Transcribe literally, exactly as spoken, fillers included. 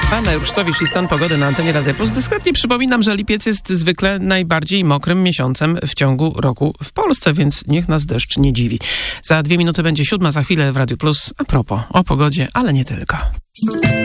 Anna Rusztowicz i stan pogody na antenie Radia Plus. Dyskretnie przypominam, że lipiec jest zwykle najbardziej mokrym miesiącem w ciągu roku w Polsce, więc niech nas deszcz nie dziwi. Za dwie minuty będzie siódma, za chwilę w Radiu Plus. A propos, o pogodzie, ale nie tylko.